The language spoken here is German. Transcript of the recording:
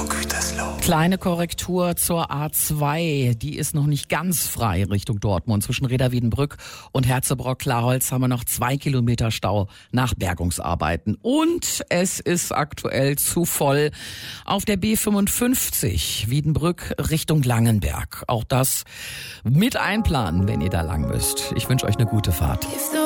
Gütersloh. Kleine Korrektur zur A2. Die ist noch nicht ganz frei Richtung Dortmund. Zwischen Reda-Wiedenbrück und Herzebrock-Klarholz haben wir noch 2 Kilometer Stau nach Bergungsarbeiten. Und es ist aktuell zu voll auf der B55 Wiedenbrück Richtung Langenberg. Auch das mit einplanen, wenn ihr da lang müsst. Ich wünsche euch eine gute Fahrt.